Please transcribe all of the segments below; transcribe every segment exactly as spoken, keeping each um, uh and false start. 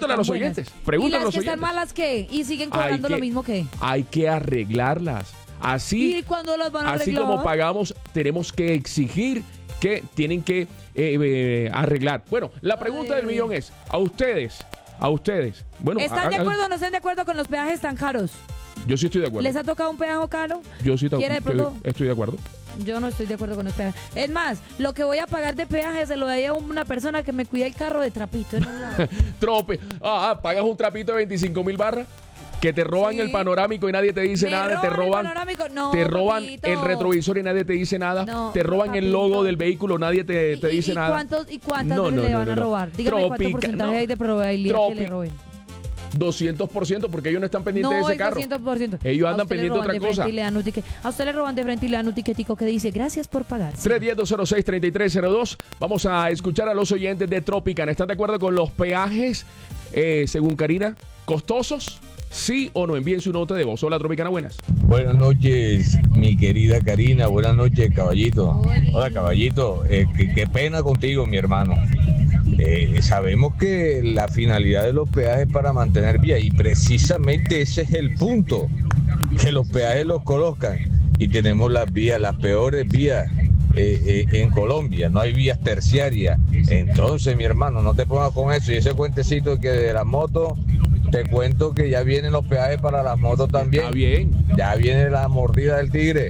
Pregúntale a los buenas. oyentes. Pregúntale ¿Y a los las que oyentes. están malas qué? ¿Y siguen cobrando que, lo mismo que? Hay que arreglarlas. Así, ¿Y cuándo las van a así arreglar? como pagamos, tenemos que exigir que tienen que eh, eh, arreglar. Bueno, la pregunta Ay. del millón es, a ustedes, a ustedes. Bueno, ¿Están de a- a- acuerdo o no están de acuerdo con los peajes tan caros? Yo sí estoy de acuerdo. ¿Les ha tocado un peaje caro? Yo sí ta- ¿Quiere de estoy, pronto? estoy de acuerdo. Yo no estoy de acuerdo con los peajes. Es más, lo que voy a pagar de peaje se lo daría a una persona que me cuida el carro de trapito. ¿No? Trope. Ah, ah, pagas un trapito de veinticinco mil barras que te roban Sí. el panorámico y nadie te dice ¿Me nada. Te roban el roban, panorámico? No, te roban papito. el retrovisor y nadie te dice nada. No, te roban el papito. logo del vehículo, nadie te, te ¿Y- dice y nada. cuántos- ¿Y cuántas No, veces no, le no, van no, a no. robar? Dígame cuánto Tropica- porcentaje no. hay de probabilidad que le Tropi- roben. doscientos por ciento porque ellos no están pendientes de No, ese es carro. doscientos por ciento. Ellos A andan usted le pendientes de roban otra frente cosa. y le dan un ticket. A usted le roban de frente y le dan un tiquetico que dice gracias por pagar. Sí. tres uno cero, dos cero seis, tres tres cero dos. Vamos a escuchar a los oyentes de Tropicana. ¿Están de acuerdo con los peajes, eh, según Karina, costosos? ¿Sí o no? Envíen su nota de voz. Hola, Tropicana, buenas. Buenas noches, mi querida Karina. Buenas noches, caballito. Hola, caballito. Eh, qué, qué pena contigo, mi hermano. Eh, sabemos que la finalidad de los peajes es para mantener vía y precisamente ese es el punto, que los peajes los colocan y tenemos las vías, las peores vías eh, eh, en Colombia, no hay vías terciarias. Entonces, mi hermano, no te pongas con eso y ese cuentecito que de las motos, te cuento que ya vienen los peajes para las motos también. Está bien. Ya viene la mordida del tigre.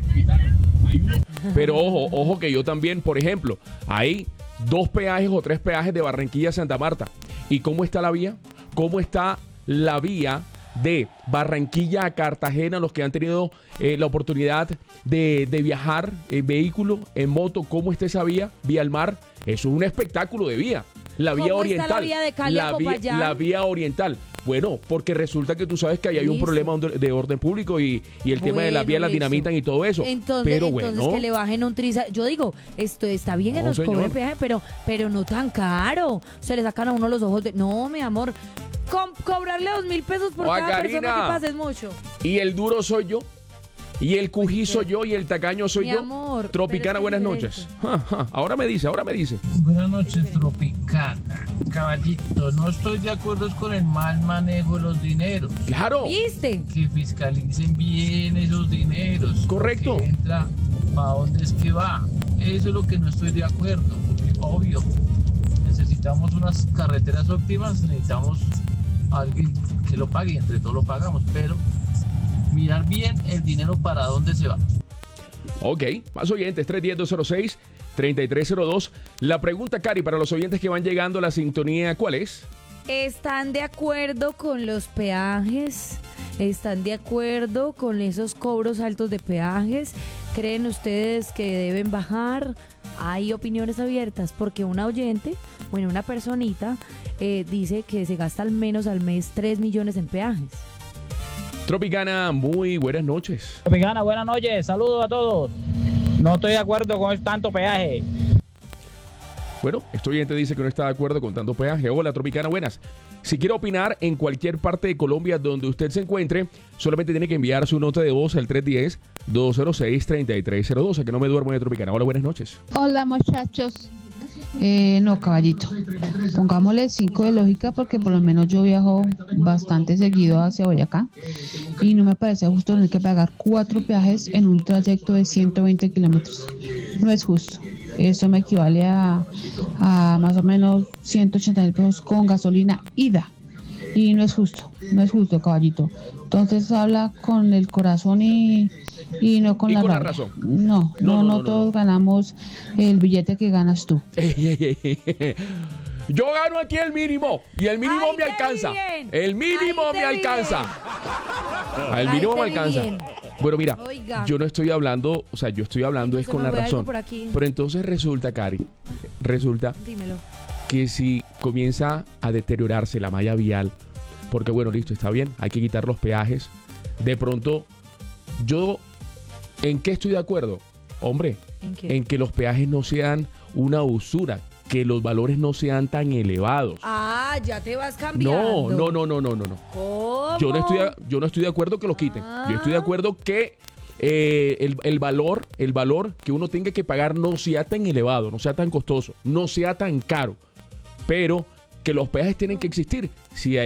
Pero ojo, ojo que yo también, por ejemplo, hay dos peajes o tres peajes de Barranquilla a Santa Marta. ¿Y cómo está la vía? ¿Cómo está la vía de Barranquilla a Cartagena, los que han tenido eh, la oportunidad de, de viajar en vehículo, en moto? ¿Cómo está esa vía? Vía al mar. Eso es un espectáculo de vía. La vía ¿Cómo oriental. está la vía de Cali a la, vía, Popayán? la vía oriental. Bueno, porque resulta que tú sabes que ahí hay un Listo. problema de orden público y, y el tema de la Bueno, vía las listo. dinamitan y todo eso. Entonces, Pero entonces bueno. que le bajen un triza. Yo digo, esto está bien que No, nos señor. cobren peaje, pero, pero no tan caro. Se le sacan a uno los ojos de. No, mi amor. Com- cobrarle dos mil pesos por Oa, cada Karina. persona que pasa es mucho. Y el duro soy yo. Y el cují soy yo y el tacaño soy Mi yo. amor, Tropicana, pero es buenas diferente. noches. Ja, ja, ahora me dice, ahora me dice. Buenas noches, Tropicana. Caballito, no estoy de acuerdo con el mal manejo de los dineros. Claro. ¿Viste? Que fiscalicen bien esos dineros. Correcto. Lo que entra, ¿para dónde es que va? Eso es lo que no estoy de acuerdo. Porque, obvio, necesitamos unas carreteras óptimas, necesitamos alguien que lo pague y entre todos lo pagamos, pero mirar bien el dinero para dónde se va. Ok, más oyentes, tres uno cero, dos cero seis, tres tres cero dos. La pregunta, Cari, para los oyentes que van llegando a la sintonía, ¿cuál es? ¿Están de acuerdo con los peajes? ¿Están de acuerdo con esos cobros altos de peajes? ¿Creen ustedes que deben bajar? Hay opiniones abiertas porque una oyente, bueno, una personita, eh, dice que se gasta al menos al mes tres millones en peajes. Tropicana, muy buenas noches. Tropicana, buenas noches, saludos a todos. No estoy de acuerdo con tanto peaje. Bueno, este oyente dice que no está de acuerdo con tanto peaje. Hola, Tropicana, buenas. Si quiere opinar en cualquier parte de Colombia donde usted se encuentre, solamente tiene que enviar su nota de voz al tres uno cero, dos cero seis, tres tres cero dos, a que no me duermo de Tropicana. Hola, buenas noches. Hola muchachos. Eh, no, caballito. Pongámosle cinco de lógica porque por lo menos yo viajo bastante seguido hacia Boyacá y no me parece justo tener que pagar cuatro peajes en un trayecto de ciento veinte kilómetros. No es justo. Eso me equivale a, a más o menos ciento ochenta mil pesos con gasolina ida. Y no es justo, no es justo, caballito. Entonces habla con el corazón y, y no con Y la con la rabia. razón. No, no, no, No, no, no, no, todos no. ganamos el billete que ganas tú. Yo gano aquí el mínimo y el mínimo Ay, me te alcanza. vi bien. El mínimo Ay, te me vi alcanza. El Ay, mínimo te me vi alcanza. bien. Bueno, mira, Oiga. yo no estoy hablando, o sea, yo estoy hablando es Se con me la fue algo razón. por aquí. Pero entonces resulta, Cari, resulta Dímelo. que si comienza a deteriorarse la malla vial, porque bueno, listo, está bien, hay que quitar los peajes. De pronto, yo, ¿en qué estoy de acuerdo? Hombre, ¿En qué? en que los peajes no sean una usura, que los valores no sean tan elevados. Ah, ya te vas cambiando. No, no, no, no, no, no, no. ¿Cómo? Yo no estoy, de- yo no estoy de acuerdo que los quiten. Yo estoy de acuerdo que eh, el, el valor, el valor que uno tenga que pagar no sea tan elevado, no sea tan costoso, no sea tan caro, pero que los peajes tienen que existir. Si hay